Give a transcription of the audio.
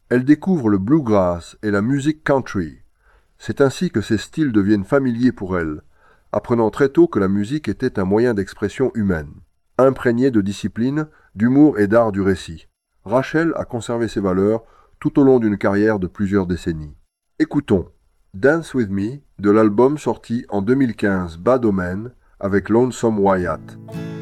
Elle découvre le bluegrass et la musique country. C'est ainsi que ces styles deviennent familiers pour elle, apprenant très tôt que la musique était un moyen d'expression humaine, imprégné de discipline, d'humour et d'art du récit. Rachel a conservé ses valeurs tout au long d'une carrière de plusieurs décennies. Écoutons Dance With Me de l'album sorti en 2015 Bad Omen avec Lonesome Wyatt.